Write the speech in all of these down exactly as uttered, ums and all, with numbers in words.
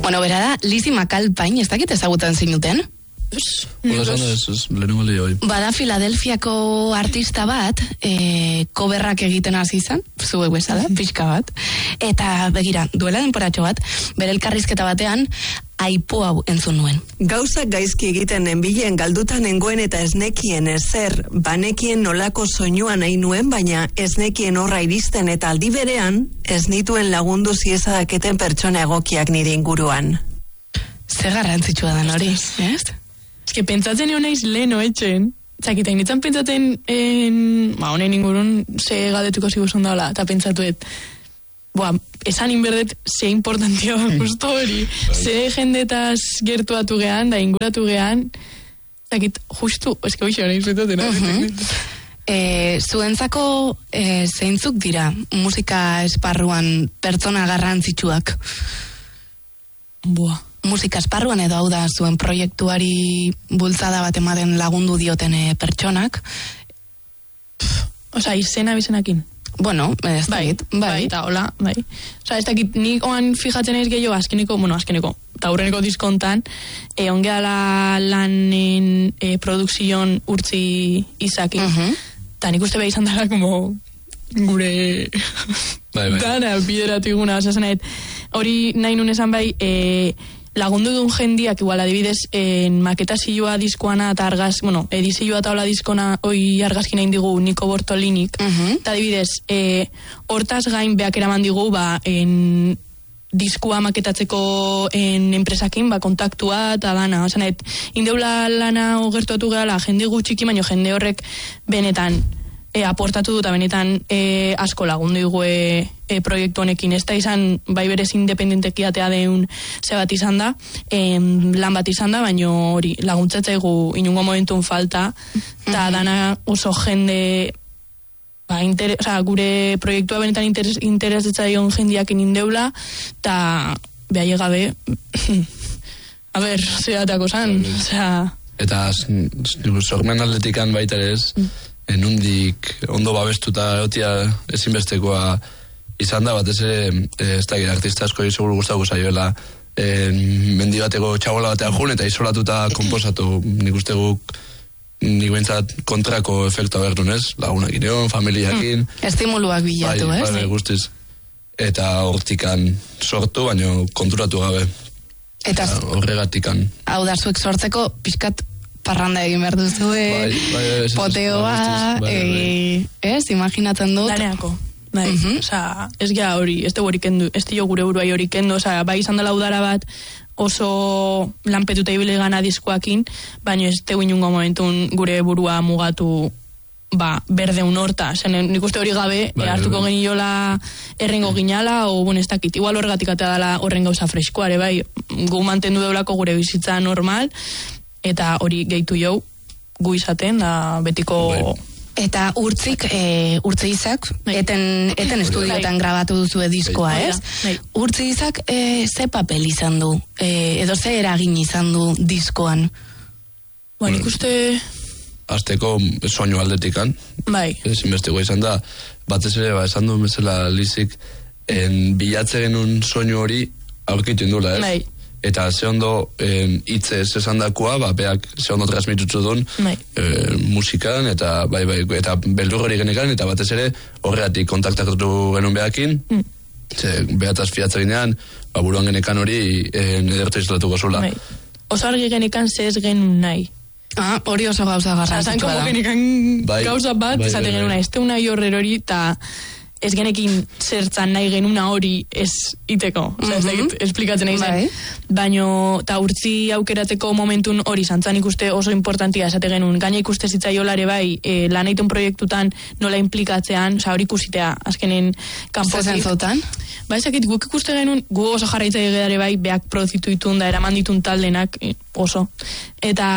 Bueno, bera da, Lizzy McAlpine, ez dakit ezagutan zinuten? Hola, esan da, ez, lehenengo li hoi. Bada Filadelfiako artista bat, e, coverrak egiten hasi izan, zuek bezala, pixka bat, eta begira, duela denporatxo bat, bere elkarrizketa batean, aipo hau entzun nuen. Gauzak gaizki egiten nenbilen galdutan nengoen eta esnekien ezer, banekien nolako soinua nahi nuen, baina esnekien horra iristen eta aldi berean, ez nituen lagundu ziezadaketen pertsona egokiak nire inguruan. Ze garrantzitsua da hori, ez? Ez que pentsatzen egon naiz leheno etxen, txakita initzen pentsatzen en, ba, honen ingurun ze galdetuko ziguzun daula, eta pentsatuet, boa, esan inberdet ze importantia justo hori, ze jendetaz gertuatu gehan, da inguratu gehan, txakit, justu, ez que hoxe hori izbetaten, E, zuentzako e, zeintzuk dira musika esparruan pertsona garrantzitsuak? Boa. Musika esparruan edo hau da zuen proiektuari bultzada bat ematen lagundu dioten e, pertsonak? Osa, izena bizenakin? Bueno, ez bai, dakit, bai. Bai, eta hola, bai. Osa, ez dakit, nik oan fijatzen ez gehiago, azkeniko, bueno, azkeniko, eta hurreneko diskontan, e, ongeala lanen e, produkzion urtzi izakin, eta uh-huh. nik uste beha izan dara, como, gure bai, bai. dana bideratu iguna, osa, zanet, hori nahi nun esan bai, e, lagundu duen jendiak, igual, adibidez, en maketa zilua diskoana eta argaz, bueno, edizioa eta hola diskona, oi argazkin egin digu Niko Bortolinik, eta uh-huh. adibidez, e, hortaz gain beak eraman digu, ba, en diskua maketatzeko en enpresakin, ba, kontaktua eta dana, osan, et, indeula lana ogertuatu gehala, jende gutxiki, baino jende horrek benetan, E, aportatu dut, benetan e, asko lagundu igu e, e, proiektu honekin. Ez da izan, bai berez independenteki atea deun ze bat izan da, e, lan bat izan da, baina hori laguntzaigu inungo momentun falta, eta dana oso jende, ba, interes, oza, gure proiektua benetan interes, interesetzaion jendiakin indeula, eta beha llegabe, a ber, zeatako zan, oza... Eta sormen atletikan baita ez, enundik ondo babestuta egotia ezinbestekoa izan da, batez ere ez da gira artista asko seguru gustatuko zaioela mendi bateko txabola batean jun eta isolatuta komposatu, nik uste guk nik bentsat kontrako efektua berdun ez, lagunak ineon, familiakin hmm. estimuluak bilatu, bai, ez? Bai, guztiz eta hortikan sortu, baino konturatu gabe eta horregatikan hau da zuek sortzeko pixkat parranda egin behar duzue, bai, bai, poteoa, bai, bai. Ez, imaginatzen dut. Laneako, bai, uh-huh. Osa, ez gea hori, ez dugu hori kendu, ez dugu gure buruai hori kendu, osa, bai izan dela udara bat oso lanpetuta ibile gana diskoakin, baina ez dugu inungo momentun gure burua mugatu, ba, berdeun horta, zen nik uste hori gabe, bai, hartuko bai. Geniola errengo ginala, o, bueno, ez dakit, igual horregatik atea dela horren gauza freskoare, bai, gu mantendu deulako gure bizitza normal, eta hori gehitu jau gu izaten da betiko bai. Eta urtzik e, urtzi izak eten, eten estudioetan bai. Grabatu duzu diskoa, bai. Ez? Bai. Urtzi izak e, ze papel izan du e, edo ze eragin izan du diskoan? Ba, nik uste azteko soinu aldetikan bai. Ezinbesteko izan da batez ere, ba, esan du mesela Lizik en bilatze genuen soinu hori aurkitu indula, ez? Bai. Eta ze ondo hitze ez esan dakoa, ba, beak ze ondo transmitutzu duen bai. e, musikan, eta bai, bai, eta beldur hori genekan, eta batez ere horregatik kontaktatu genuen behakin, mm. ze behataz fiatza ginean, ba, buruan genekan hori e, nedertu izlatuko zula. Bai. Oso argi genekan ze ez genuen nahi. Ah, hori oso gauza garrantzitsua da. Zan, genekan bai, gauza bat, bai, esate bai, genuen, ez teuna horrer hori, eta ez genekin zertzan nahi genuna hori ez iteko, mm-hmm. Oza, ez da esplikatzen nahi zen. Bai. Baina, eta urtzi aukerateko momentun hori zantzan ikuste oso importantia esate genuen. Gaina ikuste zitzaiola ere bai, e, lan egiten proiektutan nola implikatzean, oza, hori ikusitea, azkenen kanpotik. Zezen zotan? Ba, ezakit, guk ikuste genuen, gu oso jarraitza egedare bai, beak produzitu ditun da, eraman ditun taldenak, oso. Eta,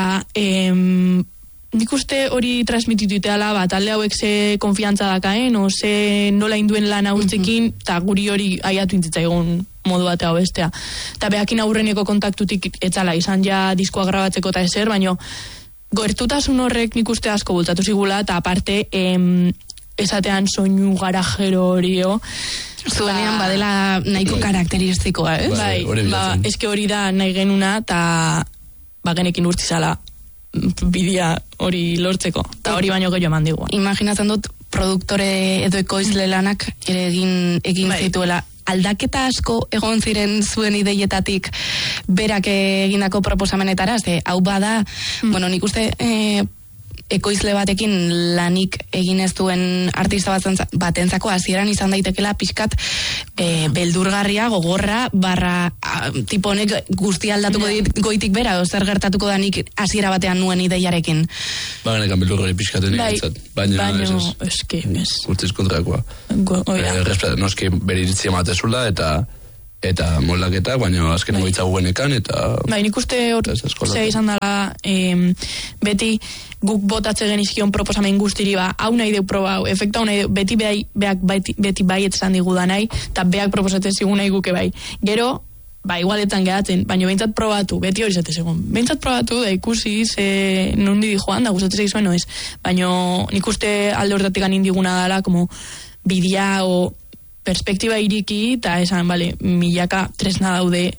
em, nik uste hori transmititu iteala, ba, talde hauek ze konfiantza dakaen, o ze nola induen lan haurtzekin, eta mm-hmm. guri hori aiatu intzitzaigun modu batea bestea. Eta behakin aurreneko kontaktutik etzala, izan ja diskoa grabatzeko eta ezer, baino gertutasun horrek nik uste asko bultatu zigula, eta aparte, em, esatean soinu garajero hori, Zuenean badela nahiko karakteristikoa, eh? Bai, ba, eske hori da nahi genuna, eta ba, genekin urtzizala bidea hori lortzeko, eta hori baino gehiago eman digua. Imaginatzen dut, produktore edo ekoizle lanak ere egin, egin bai. Zituela. Aldaketa asko egon ziren zuen ideietatik berak egindako proposamenetara, ze hau bada, mm. bueno, nik uste e, ekoizle batekin lanik egin ez duen artista batentzako hasieran izan daitekela pixkat e, beldurgarria, gogorra, barra a, tipo honek guzti aldatuko yeah. dit goitik bera, o zer gertatuko da nik hasiera batean nuen ideiarekin. Ba, genekan beldurgarri pixkaten bai, egitzat, baina baino, eski, ez. Urtiz kontrakoa. E, Respeta, noski bere iritzia matezula eta eta moldaketak, baina azken bai. Goitza guenekan, eta... Bai, nik uste hor, zea izan dela, eh, beti guk botatze genizkion proposamen guztiri, ba, hau nahi deu proba, hau, efektu hau nahi deu, beti beai, beak, beti, beti baiet zan digu da nahi, eta beak proposatzen zigun nahi guke bai. Gero, ba, igualetan gehatzen, baina behintzat probatu, beti hori zate segun, behintzat probatu, da ikusi, ze nundi di joan, da gustatzen zizuen, no ez. Baina nik uste alde hortatik anin diguna dela, como bidea o perspektiba iriki, eta esan, bale, milaka tresna daude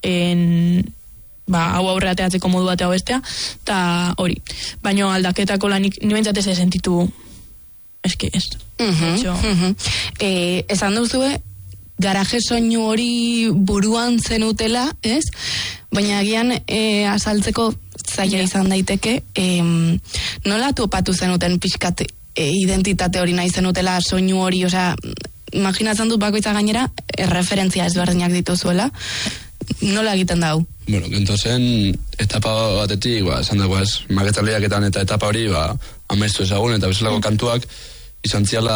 en, ba, hau aurre ateatzeko modu batea bestea, eta hori. Baina aldaketako lanik, ni bentsatez ez sentitu, eski, ez. Uh-huh, uh-huh. Eh, esan duzue, garaje soinu hori buruan zenutela, ez? Baina agian eh, azaltzeko zaila izan daiteke, eh, nola topatu zenuten pixkat eh, identitate hori nahi zenutela, soinu hori, osea, imaginatzen dut bakoitza gainera, erreferentzia ezberdinak dituzuela, nola egiten dau? Bueno, gento zen, etapa batetik, ba, esan dago ez, maketzaleaketan eta etapa hori, ba, amestu ezagun, eta bezalako mm. kantuak, izan ziala,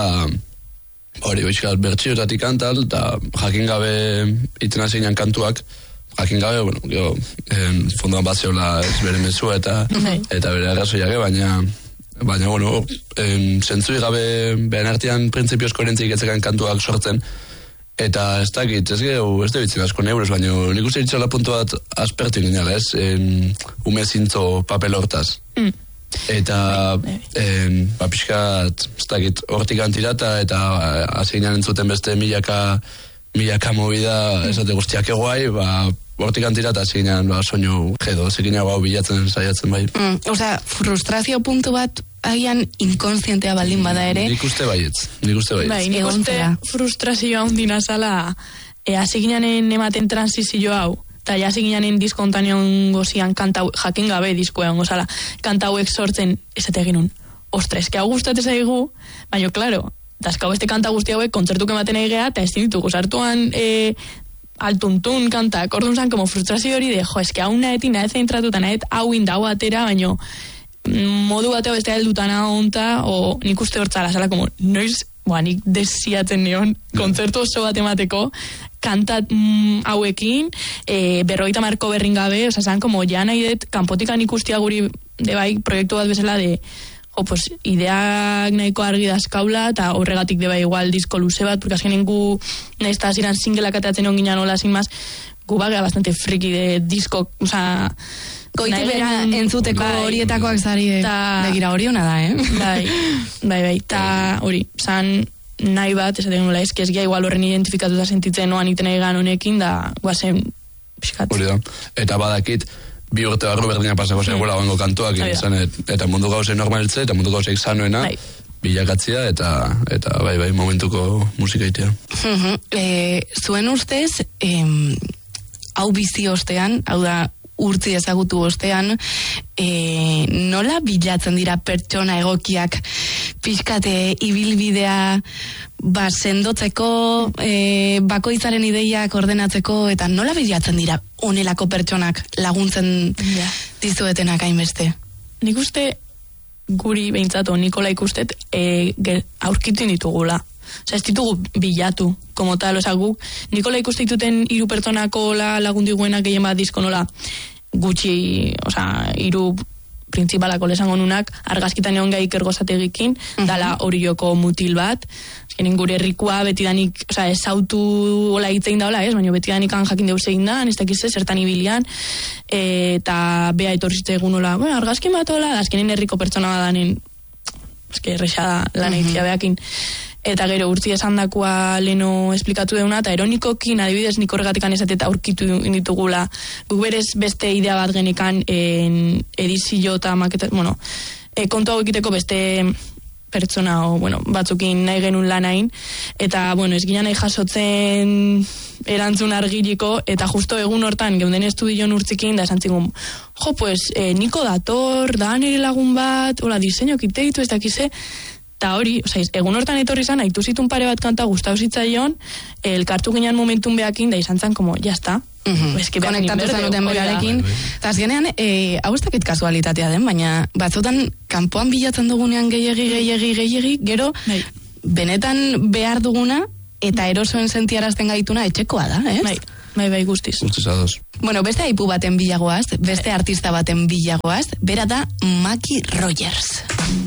hori, oizkat, bertxiotatik kantal, eta jakin gabe iten azinean kantuak, jakin gabe, bueno, gero, eh, fondoan bat zeola ez bere mezu, eta, mm. eta bere arrazoiak, baina, baina, bueno, em, zentzui gabe behen artean printzipioz koherentzik etzekan kantuak sortzen, eta ez dakit, ez gehu, ez debitzen asko neuruz, baina nik uste ditzela puntu bat aspertu ginela, ez, em, ume zintzo papel hortaz. Mm. Eta, em, ba, pixkat, ez dakit, hortik antirata, eta azinean entzuten beste milaka, milaka movida, mm. ez dute guztiak eguai, ba, hortik antirata azinean, ba, soinu jedo, zikina hau bilatzen, saiatzen bai. Mm, Osea, frustrazio puntu bat agian inkonsientea baldin bada ere. Nik uste baietz, nik uste baietz. Bai, nik uste frustrazioa ondina zala, e, aziginanen ematen transizio hau, eta ja aziginanen diskontanean gozian kanta, jakin gabe diskoa ongo zala, kanta hauek sortzen, ez eta eginun, ostra, eske hau gustatzen zaigu, baina, klaro, dazkau beste kanta guzti hauek kontzertuk ematen egea, eta ez ditugu, sartuan, e, altuntun kantak, orduan zan, como frustrazio hori de, jo, eske hau nahetin, nahet zentratuta, nahet hau indau atera, baina, modu bateo beste heldutana onta, o nik uste hortzala, zala, como, noiz, boa, nik desiatzen nion, kontzertu oso bat emateko, kantat mm, hauekin, e, berroita marko berrin gabe, oza, zan, como, ja nahi dut, kanpotikan ikustia guri, de bai, proiektu bat bezala, de, jo, pues, ideak nahiko argi dazkaula, eta horregatik de bai, igual, disko luze bat, porque azkenen gu, nahiz eta ziren singelak ateatzen on ginen hola, sin más, gu bagea bastante friki de disko, oza, goiti bera entzuteko bai, horietakoak zari ta, begira hori hona da, eh? Bai, bai, bai, eta hori, zan nahi bat, esaten nola, eski ez gira igual horren identifikatuta sentitzen noan iten egan honekin, da guazen pixkat. Hori da, eta badakit, bi urte barru berdina pasako zegoela bango kantuak, izan, et, eta mundu gauze normalitze, eta mundu gauze izanoena, bai. Bilakatzia, eta, eta bai, bai, momentuko musikaitea. Uh-huh. E, zuen ustez, em, hau bizi ostean, hau da, urtzi ezagutu ostean, e, nola bilatzen dira pertsona egokiak pixkate ibilbidea ba, sendotzeko, e, bakoitzaren ideiak ordenatzeko, eta nola bilatzen dira onelako pertsonak laguntzen ja. dizuetenak hainbeste? Nik uste guri behintzatu, Nikola ikustet, e, aurkitu ditugula. Osa, ez ditugu bilatu, como tal, osa, guk, Nikola ikuste dituten hiru pertsonako la, lagundigüenak gehien bat disko nola, gutxi, osa, hiru printzipalako lesango nunak, argazkitan egon gai ikergozategikin, uh-huh. dala Orioko mutil bat, azkenin gure herrikua betidanik, osa, ez autu hola hitzein da hola, ez, baina betidanik han jakin deus egin da, ez dakiz ez, zertan ibilian, eta bea etorzitze egun hola, bueno, argazkin bat hola, azkenin herriko pertsona badanen, eske, errexada lan eitzia uh-huh. behakin, eta gero urtzi esan dakoa leno esplikatu deuna, eta eronikokin adibidez nik horregatik anezat eta aurkitu ditugula, guk berez beste idea bat genikan en edizio eta maketa, bueno, e, kontu hau egiteko beste pertsona o, bueno, batzukin nahi genuen lanain, eta, bueno, ez gina nahi jasotzen erantzun argiliko, eta justo egun hortan, geunden estudion urtzikin, da esan zingun, jo, pues, eh, niko dator, da nire lagun bat, hola, diseño kiteitu, ez dakize, eta hori, osea, egun hortan etorri zan, haitu zitun pare bat kanta gustau zitzaion, elkartu ginean momentun behakin, da izan zan, como, jazta. Uh-huh. Konektatu zanuten berarekin. Eta azkenean, e, hau ez dakit kasualitatea den, baina batzutan kanpoan bilatzen dugunean gehiagi, gehiagi, gehiagi, gero, bai. Benetan behar duguna, eta erosoen sentiarazten gaituna etxekoa da, ez? Bai, bai, bai, guztiz. Guztiz ados. Bueno, beste aipu baten bilagoaz, beste artista baten bilagoaz, bera da Maki Rogers.